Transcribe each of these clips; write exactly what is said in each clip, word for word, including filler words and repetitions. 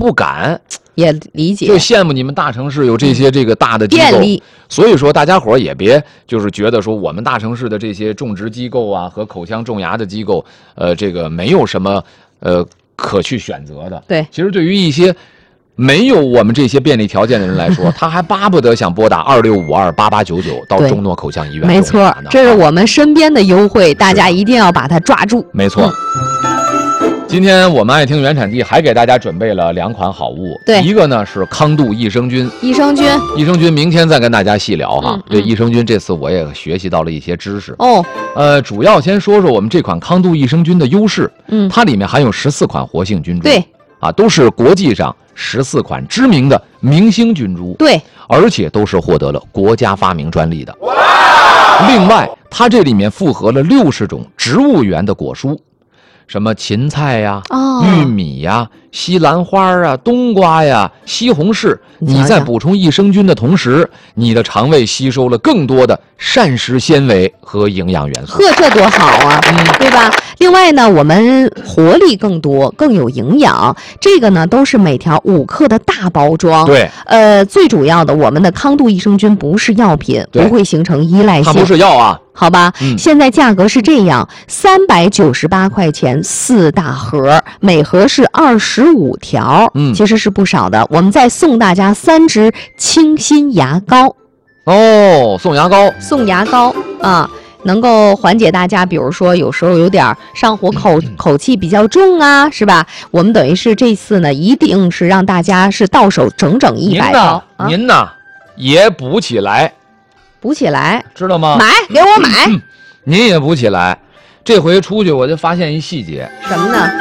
不敢。 也理解， 就羡慕你们大城市有这些这个大的机构， 便利。 所以说大家伙也别就是觉得说我们大城市的这些种植机构啊和口腔种牙的机构，呃，这个没有什么呃可去选择的。 对， 其实对于一些没有我们这些便利条件的人来说，他还巴不得想拨打二六五二八八九九到中诺口腔医院。 没错，这是我们身边的优惠，大家一定要把它抓住。 没错。嗯，今天我们爱听原产地还给大家准备了两款好物， 对， 一个呢是康度益生菌， 益生菌， 益生菌，明天再跟大家细聊哈。 嗯嗯、 这益生菌这次我也学习到了一些知识哦。 呃，主要先说说我们这款康度益生菌的优势， 嗯， 它里面含有十四款活性菌株， 对， 啊，都是国际上十四款知名的明星菌株， 对， 而且都是获得了国家发明专利的。另外，它这里面复合了六十种植物源的果蔬。什么芹菜呀、 哦、 玉米呀、西兰花啊、冬瓜呀、西红柿，你在补充益生菌的同时，你的肠胃吸收了更多的膳食纤维和营养元素。 呵，这多好啊，嗯，对吧？另外呢，我们活力更多，更有营养。这个呢，都是每条五克的大包装。 对， 呃，最主要的，我们的康度益生菌不是药品，不会形成依赖性。 它不是药啊。 好吧、 嗯， 现在价格是这样，三百九十八块钱四大盒，每盒是二十五条， 嗯， 其实是不少的。我们再送大家三支清新牙膏， 哦，送牙膏， 送牙膏啊，能够缓解大家，比如说有时候有点上火口、嗯、口气比较重啊，是吧？我们等于是这次呢，一定是让大家是到手整整一百包。 您呢？您呢也补起来。 补起来， 知道吗？ 买，给我买、 嗯嗯。您也补起来。这回出去我就发现一细节。 什么呢？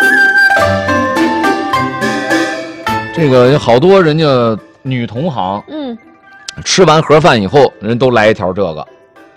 这个有好多人家女同行， 嗯， 吃完盒饭以后，人都来一条这个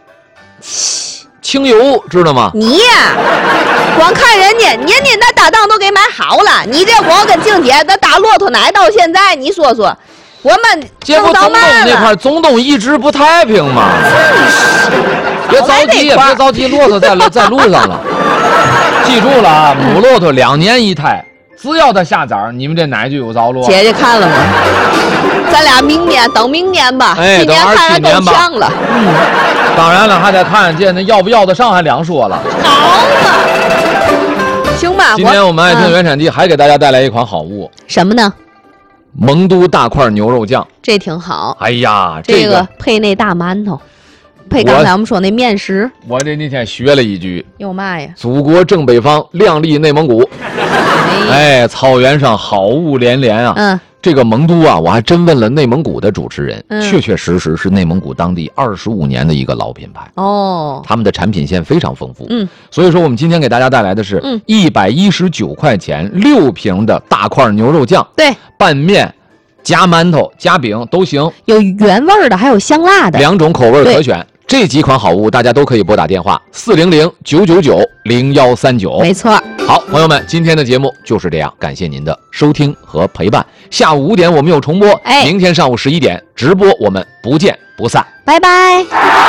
清油，知道吗？ 你呀，光看人家，人家那搭档都给买好了，你这光跟静姐那打骆驼奶到现在，你说说。我们这不中东那块，中东一直不太平吗？别着急，别着急，骆驼在在路上了。记住了啊，母骆驼两年一胎，只要它下崽，你们这奶就有着落。 姐姐看了吗？咱俩明年等明年吧， 哎， 今年看着够呛了。 嗯，当然了，还得看见那要不要得上，还两说了。 好嘛，行吧。 今天我们爱听原产地还给大家带来一款好物， 什么呢？ 蒙都大块牛肉酱， 这挺好。 哎呀， 这个、 这个配那大馒头，配刚才我们说那面食。 我这那天学了一句， 有嘛呀？ 祖国正北方，亮丽内蒙古。哎，草原上好物连连啊！ 嗯， 这个蒙都啊，我还真问了内蒙古的主持人， 嗯、 确确实实是内蒙古当地二十五年的一个老品牌哦。 他们的产品线非常丰富， 嗯， 所以说我们今天给大家带来的是一百一十九块钱六瓶的大块牛肉酱， 对， 拌面。加馒头加饼都行， 有原味的还有香辣的， 两种口味可选。这几款好物大家都可以拨打电话四零零九九九零幺三九， 没错。 好，朋友们，今天的节目就是这样，感谢您的收听和陪伴。下午五点我们有重播， 哎， 明天上午十一点直播，我们不见不散， 拜拜。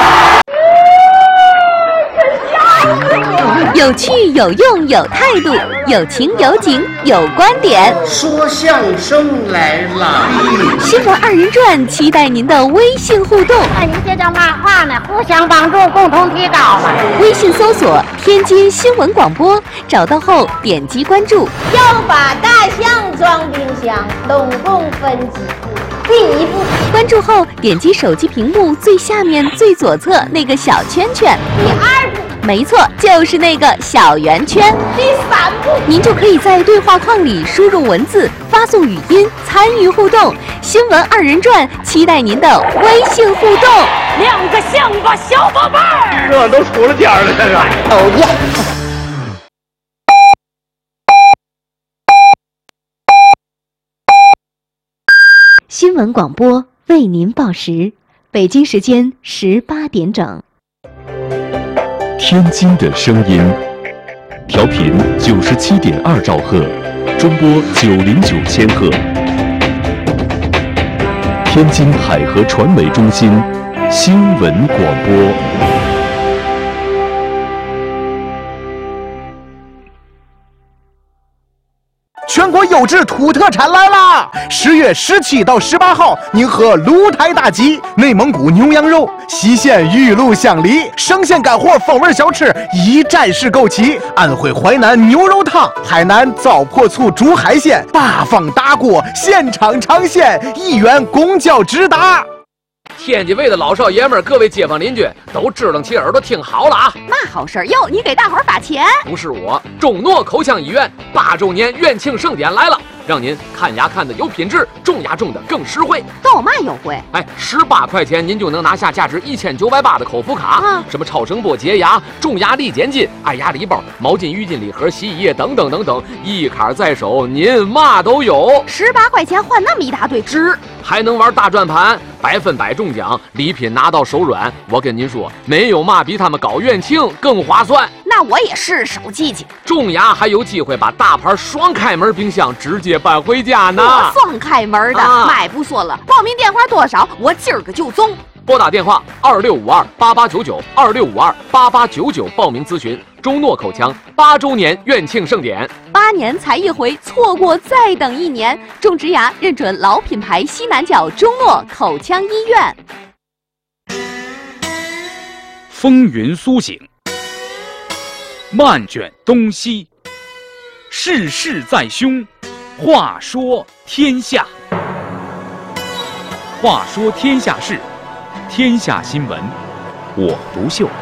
有趣有用有态度，有情有景有观点。 说相声来了， 新闻二人转期待您的微信互动。 那你这叫嘛话呢？互相帮助，共同提高嘛。 微信搜索“天津新闻广播”，找到后点击关注。 要把大象装冰箱，拢共分几步？第一步， 关注后点击手机屏幕最下面最左侧那个小圈圈。 第二步。 没错，就是那个小圆圈。 第三步， 您就可以在对话框里输入文字，发送语音，参与互动。新闻二人转，期待您的微信互动。 两个乡巴小宝贝儿， 这都出了天了，这个。 哦耶！ 新闻广播为您报时，北京时间十八点整。 天津的声音，调频九十七点二兆赫，中波九零九千赫。天津海河传媒中心新闻广播。 全国优质土特产来啦！十月十七到十八号，宁河鹿台大集，内蒙古牛羊肉，西线玉鹿香梨，生鲜干货风味小吃一站式购齐。安徽淮南牛肉汤，海南糟粕醋煮海鲜，八方大锅，现场尝鲜，一元公交直达。 天津卫的老少爷们儿，各位街坊邻居都支棱起耳朵听好了啊！ 嘛好事儿哟，你给大伙儿发钱？ 不是我，中诺口腔医院八周年院庆盛典来了，让您看牙看的有品质，种牙种的更实惠。 都有嘛优惠？ 哎，十八块钱您就能拿下价值一千九百八的口服卡， 啊、 什么超声波洁牙、种牙力减筋、爱牙礼包、毛巾、浴巾礼盒、洗衣液等等等等，一卡在手，您嘛都有。 十八块钱换那么一大堆值， 还能玩大转盘，百分百中奖，礼品拿到手软。我跟您说，没有嘛比他们搞院庆更划算。 那我也是手记记。 种牙还有机会把大牌双开门冰箱直接搬回家呢。 我双开门的， 啊、 买不说了，报名电话多少？我今儿个就中。 拨打电话二六五二八八九九二六五二八八九九报名咨询中诺口腔八周年院庆盛典。 八年才一回，错过再等一年。种植牙认准老品牌西南角中诺口腔医院。 风云苏醒，漫卷东西，世事在胸。话说天下，话说天下事，天下新闻，我独秀。